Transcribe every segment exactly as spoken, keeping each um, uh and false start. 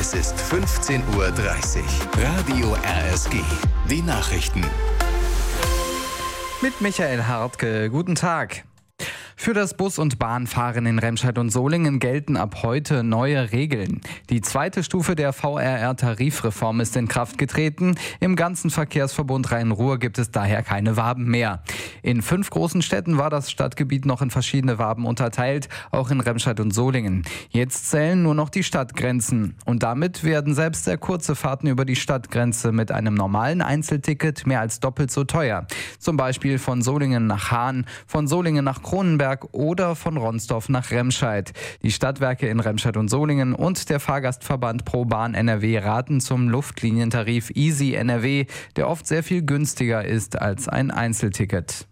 Es ist fünfzehn Uhr dreißig. Radio R S G. Die Nachrichten. Mit Michael Hartke. Guten Tag. Für das Bus- und Bahnfahren in Remscheid und Solingen gelten ab heute neue Regeln. Die zweite Stufe der V R R-Tarifreform ist in Kraft getreten. Im ganzen Verkehrsverbund Rhein-Ruhr gibt es daher keine Waben mehr. In fünf großen Städten war das Stadtgebiet noch in verschiedene Waben unterteilt, auch in Remscheid und Solingen. Jetzt zählen nur noch die Stadtgrenzen. Und damit werden selbst sehr kurze Fahrten über die Stadtgrenze mit einem normalen Einzelticket mehr als doppelt so teuer. Zum Beispiel von Solingen nach Hahn, von Solingen nach Kronenberg oder von Ronsdorf nach Remscheid. Die Stadtwerke in Remscheid und Solingen und der Fahrgastverband Pro Bahn N R W raten zum Luftlinientarif Easy N R W, der oft sehr viel günstiger ist als ein Einzelticket.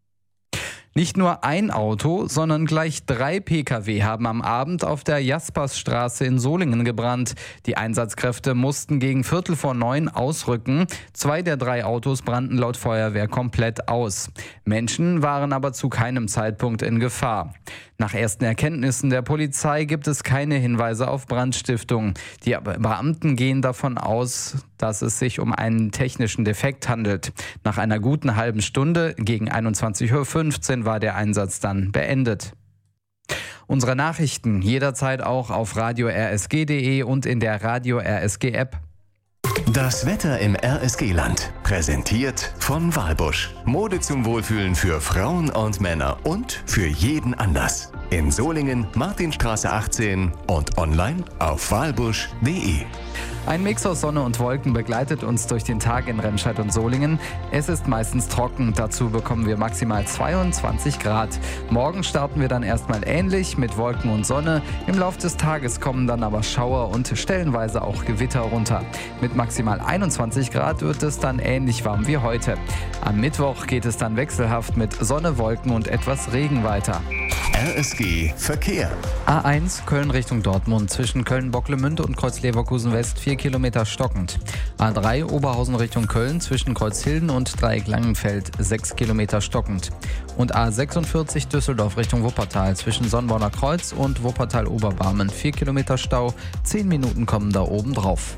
Nicht nur ein Auto, sondern gleich drei Pkw haben am Abend auf der Jaspersstraße in Solingen gebrannt. Die Einsatzkräfte mussten gegen Viertel vor neun ausrücken. Zwei der drei Autos brannten laut Feuerwehr komplett aus. Menschen waren aber zu keinem Zeitpunkt in Gefahr. Nach ersten Erkenntnissen der Polizei gibt es keine Hinweise auf Brandstiftung. Die Beamten gehen davon aus, dass es sich um einen technischen Defekt handelt. Nach einer guten halben Stunde, gegen einundzwanzig Uhr fünfzehn, war der Einsatz dann beendet. Unsere Nachrichten jederzeit auch auf radio r s g punkt d e und in der Radio R S G App. Das Wetter im R S G-Land. Präsentiert von Walbusch. Mode zum Wohlfühlen für Frauen und Männer und für jeden Anlass. In Solingen, Martinstraße achtzehn und online auf walbusch punkt d e. Ein Mix aus Sonne und Wolken begleitet uns durch den Tag in Remscheid und Solingen. Es ist meistens trocken, dazu bekommen wir maximal zweiundzwanzig Grad. Morgen starten wir dann erstmal ähnlich mit Wolken und Sonne. Im Laufe des Tages kommen dann aber Schauer und stellenweise auch Gewitter runter. Mit maximal einundzwanzig Grad wird es dann ähnlich warm wie heute. Am Mittwoch geht es dann wechselhaft mit Sonne, Wolken und etwas Regen weiter. R S G Verkehr. A eins Köln Richtung Dortmund zwischen Köln-Bocklemünde und Kreuz-Leverkusen West vier Kilometer stockend. A drei Oberhausen Richtung Köln zwischen Kreuzhilden und Dreieck Langenfeld sechs Kilometer stockend. Und A sechsundvierzig Düsseldorf Richtung Wuppertal zwischen Sonnborner Kreuz und Wuppertal-Oberbarmen vier Kilometer Stau, zehn Minuten kommen da oben drauf.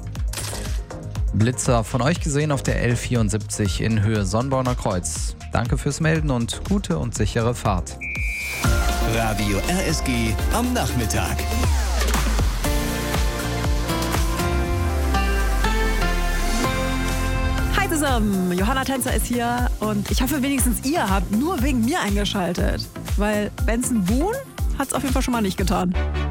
Blitzer von euch gesehen auf der L vierundsiebzig in Höhe Sonnborner Kreuz. Danke fürs Melden und gute und sichere Fahrt. Radio R S G am Nachmittag. Hi zusammen, Johanna Tänzer ist hier und ich hoffe wenigstens ihr habt nur wegen mir eingeschaltet, weil Benson Boone hat es auf jeden Fall schon mal nicht getan.